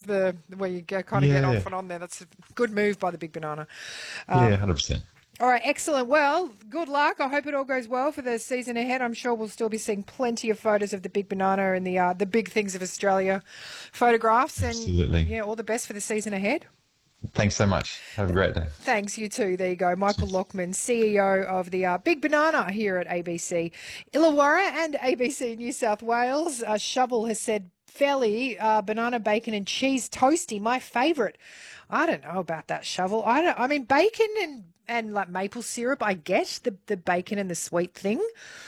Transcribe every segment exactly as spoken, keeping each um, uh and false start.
the where you go kind of Yeah. get off and on there. That's a good move by the Big Banana. Um, Yeah, one hundred percent. All right, excellent. Well, good luck. I hope it all goes well for the season ahead. I'm sure we'll still be seeing plenty of photos of the Big Banana and the uh, the big things of Australia photographs. Absolutely. And yeah, all the best for the season ahead. Thanks so much. Have a great day. Thanks, you too. There you go. Michael Lockman, C E O of the uh, Big Banana here at A B C Illawarra and A B C New South Wales. Uh, Shovel has said, fairly uh, banana, bacon and cheese toasty, my favourite. I don't know about that, Shovel. I don't. I mean, bacon and, and like maple syrup, I get the, the bacon and the sweet thing.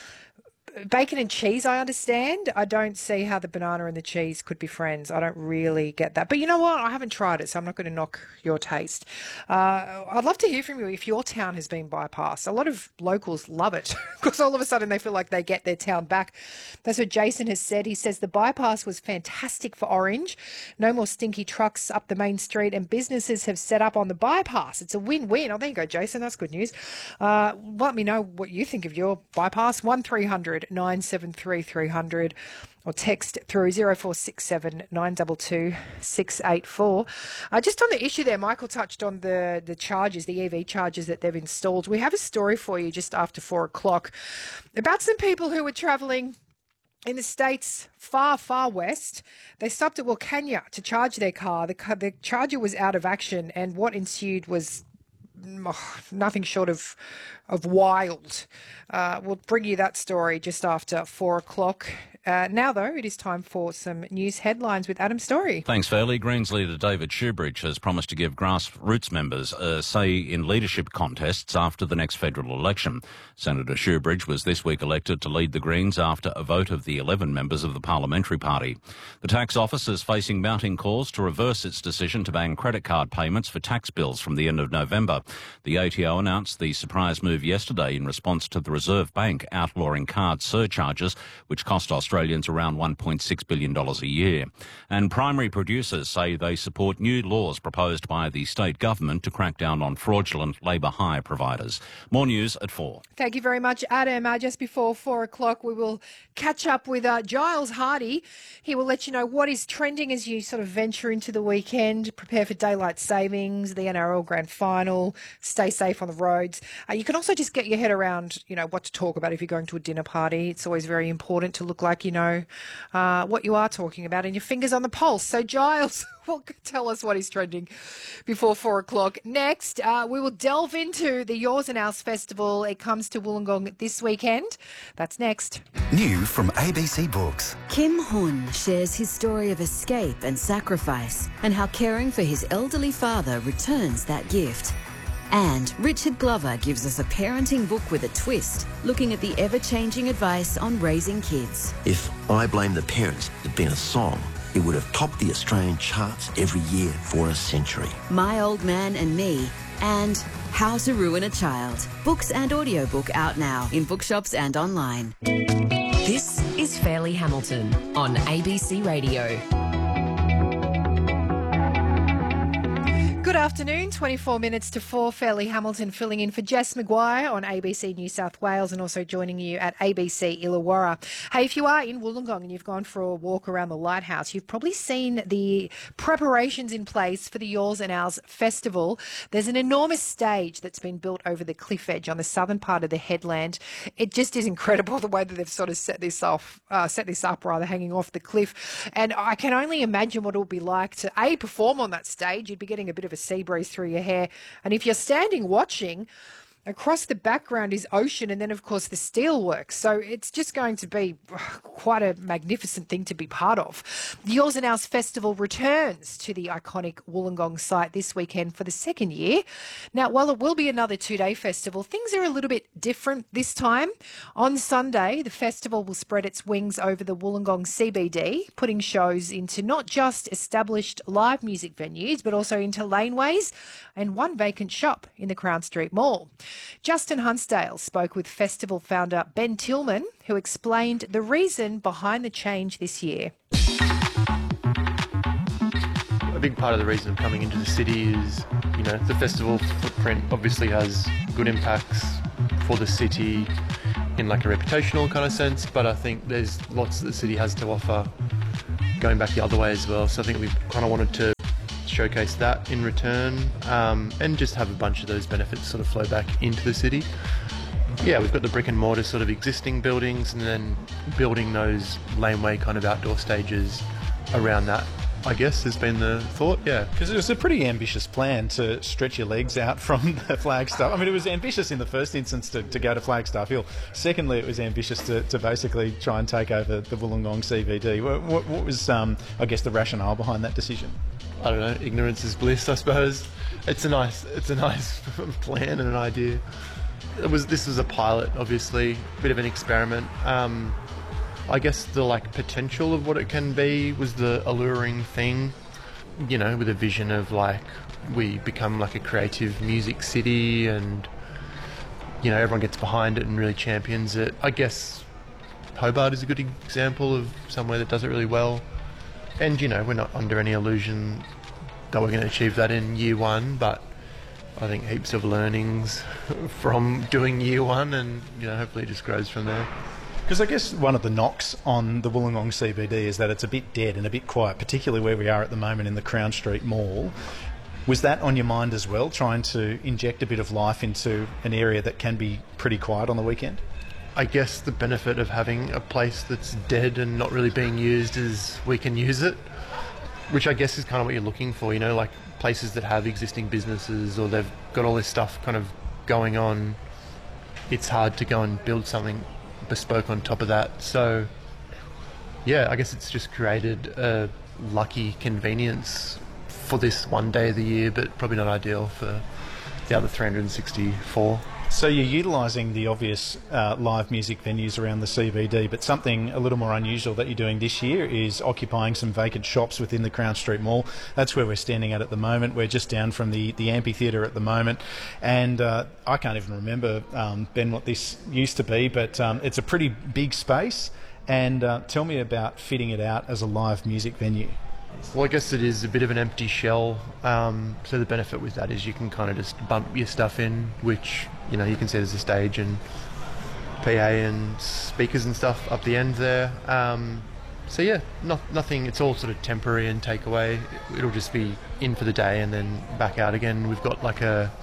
Bacon and cheese, I understand. I don't see how the banana and the cheese could be friends. I don't really get that. But you know what? I haven't tried it, so I'm not going to knock your taste. Uh, I'd love to hear from you if your town has been bypassed. A lot of locals love it because all of a sudden they feel like they get their town back. That's what Jason has said. He says the bypass was fantastic for Orange. No more stinky trucks up the main street and businesses have set up on the bypass. It's a win-win. Oh, there you go, Jason. That's good news. Uh, let me know what you think of your bypass. one three hundred nine seven three three hundred or text through zero four six seven nine two two six eight four. Uh, just on the issue there, Michael touched on the, the chargers, the E V chargers that they've installed. We have a story for you just after four o'clock about some people who were travelling in the states far, far west. They stopped at Wilcannia to charge their car. The, car. the charger was out of action, and what ensued was oh, nothing short of of wild. Uh, we'll bring you that story just after four o'clock. Uh, now, though, it is time for some news headlines with Adam Story. Thanks, Fairley. Greens leader David Shoebridge has promised to give grassroots members a say in leadership contests after the next federal election. Senator Shoebridge was this week elected to lead the Greens after a vote of the eleven members of the parliamentary party. The tax office is facing mounting calls to reverse its decision to ban credit card payments for tax bills from the end of November. The A T O announced the surprise move yesterday in response to the Reserve Bank outlawing card surcharges, which cost Australians around one point six billion dollars a year. And primary producers say they support new laws proposed by the state government to crack down on fraudulent labour hire providers. More news at four. Thank you very much, Adam. Uh, just before four o'clock, we will catch up with uh, Giles Hardy. He will let you know what is trending as you sort of venture into the weekend, prepare for daylight savings, the N R L Grand Final, stay safe on the roads. Uh, you can also just get your head around, you know, what to talk about if you're going to a dinner party. It's always very important to look like you know uh, what you are talking about and your fingers on the pulse. So Giles will tell us what is trending before four o'clock. Next, uh, we will delve into the Yours and Ours Festival. It comes to Wollongong this weekend. That's next. New from A B C Books. Kim Hun shares his story of escape and sacrifice and how caring for his elderly father returns that gift. And Richard Glover gives us a parenting book with a twist, looking at the ever-changing advice on raising kids. If I Blame the Parents had been a song, it would have topped the Australian charts every year for a century. My Old Man and Me, and How to Ruin a Child. Books and audiobook out now in bookshops and online. This is Fairleigh Hamilton on A B C Radio. Good afternoon, twenty-four minutes to four. Fairleigh Hamilton filling in for Jess McGuire on A B C New South Wales and also joining you at A B C Illawarra. Hey, if you are in Wollongong and you've gone for a walk around the lighthouse, you've probably seen the preparations in place for the Yours and Ours Festival. There's an enormous stage that's been built over the cliff edge on the southern part of the headland. It just is incredible the way that they've sort of set this off, uh, set this up rather, hanging off the cliff. And I can only imagine what it would be like to, A, perform on that stage. You'd be getting a bit of a sea breeze through your hair. And if you're standing watching, across the background is ocean and then, of course, the steelworks. So it's just going to be quite a magnificent thing to be part of. The Yours and Ours Festival returns to the iconic Wollongong site this weekend for the second year. Now, while it will be another two-day festival, things are a little bit different this time. On Sunday, the festival will spread its wings over the Wollongong C B D, putting shows into not just established live music venues, but also into laneways and one vacant shop in the Crown Street Mall. Justin Hunsdale spoke with festival founder Ben Tillman, who explained the reason behind the change this year. A big part of the reason of coming into the city is, you know, the festival footprint obviously has good impacts for the city in like a reputational kind of sense, but I think there's lots that the city has to offer going back the other way as well. So I think we kind of wanted to showcase that in return, um, and just have a bunch of those benefits sort of flow back into the city. Yeah, we've got the brick and mortar sort of existing buildings, and then building those laneway kind of outdoor stages around that, I guess, has been the thought, yeah. Because it was a pretty ambitious plan to stretch your legs out from the Flagstaff. I mean, it was ambitious in the first instance to, to go to Flagstaff Hill. Secondly, it was ambitious to, to basically try and take over the Wollongong C B D. What, what, what was, um, I guess, the rationale behind that decision? I don't know, ignorance is bliss, I suppose. It's a nice, it's a nice plan and an idea. It was, this was a pilot, obviously, a bit of an experiment. Um, I guess the like potential of what it can be was the alluring thing, you know, with a vision of like we become like a creative music city, and you know everyone gets behind it and really champions it. I guess Hobart is a good example of somewhere that does it really well, and you know we're not under any illusion that we're going to achieve that in year one, but I think heaps of learnings from doing year one, and you know hopefully it just grows from there. Because I guess one of the knocks on the Wollongong C B D is that it's a bit dead and a bit quiet, particularly where we are at the moment in the Crown Street Mall. Was that on your mind as well, trying to inject a bit of life into an area that can be pretty quiet on the weekend? I guess the benefit of having a place that's dead and not really being used is we can use it, which I guess is kind of what you're looking for, you know, like places that have existing businesses or they've got all this stuff kind of going on. It's hard to go and build something bespoke on top of that. So yeah, I guess it's just created a lucky convenience for this one day of the year, but probably not ideal for the other three hundred sixty-four. So you're utilising the obvious uh, live music venues around the C B D, but something a little more unusual that you're doing this year is occupying some vacant shops within the Crown Street Mall. That's where we're standing at at the moment. We're just down from the, the amphitheatre at the moment, and uh, I can't even remember, um, Ben, what this used to be, but um, it's a pretty big space. And uh, tell me about fitting it out as a live music venue. Well, I guess it is a bit of an empty shell, um, so the benefit with that is you can kind of just bump your stuff in, which, you know, you can set as a stage and P A and speakers and stuff up the end there. Um, so yeah, not, nothing, it's all sort of temporary and takeaway. It'll just be in for the day and then back out again. We've got like a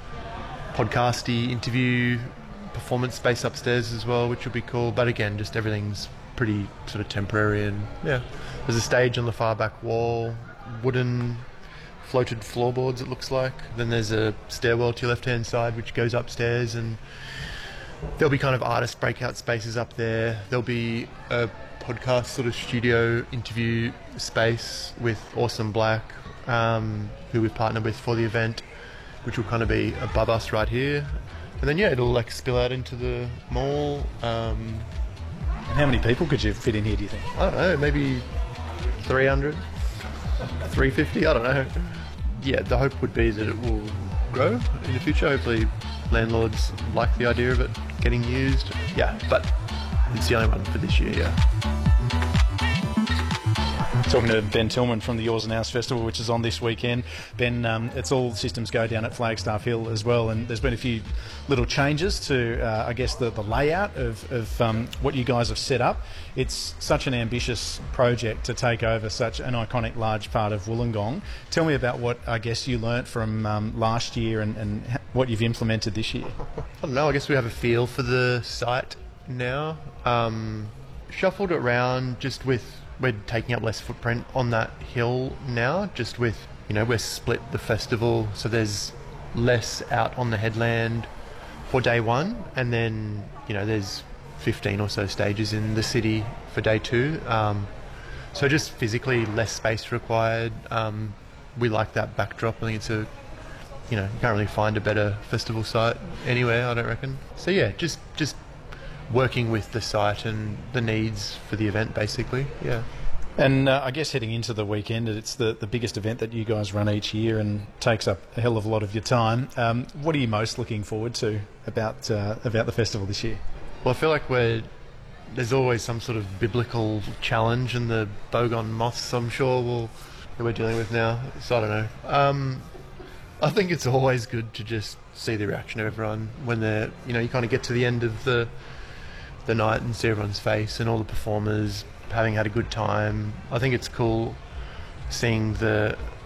podcasty interview performance space upstairs as well, which will be cool, but again, just everything's pretty sort of temporary. And yeah, there's a stage on the far back wall, wooden floated floorboards it looks like. Then there's a stairwell to your left hand side which goes upstairs, and there'll be kind of artist breakout spaces up there. There'll be a podcast sort of studio interview space with Awesome Black, um, who we've partnered with for the event, which will kind of be above us right here. And then yeah, it'll like spill out into the mall. Um, And how many people could you fit in here, do you think? I don't know, maybe three hundred, three fifty, I don't know. Yeah, the hope would be that it will grow in the future. Hopefully landlords like the idea of it getting used. Yeah, but it's the only one for this year, yeah. Talking to Ben Tillman from the Yours and Ours Festival, which is on this weekend. Ben, um, it's all systems go down at Flagstaff Hill as well, and there's been a few little changes to, uh, I guess, the, the layout of, of um, what you guys have set up. It's such an ambitious project to take over such an iconic large part of Wollongong. Tell me about what, I guess, you learnt from um, last year and, and what you've implemented this year. I don't know, I guess we have a feel for the site now. Um, shuffled it around just with... We're taking up less footprint on that hill now, just with, you know, we're split the festival, so there's less out on the headland for day one, and then, you know, there's fifteen or so stages in the city for day two. Um, so just physically less space required. Um, we like that backdrop. I think it's a, you know, you can't really find a better festival site anywhere, I don't reckon. So yeah, just just working with the site and the needs for the event, basically, yeah. And uh, I guess heading into the weekend, it's the, the biggest event that you guys run each year and takes up a hell of a lot of your time. Um, what are you most looking forward to about uh, about the festival this year? Well, I feel like we're there's always some sort of biblical challenge, and the bogon moths, I'm sure, will, that we're dealing with now. So I don't know. Um, I think it's always good to just see the reaction of everyone when they're, you know, you kind of get to the end of the the night and see everyone's face and all the performers having had a good time. I think it's cool seeing the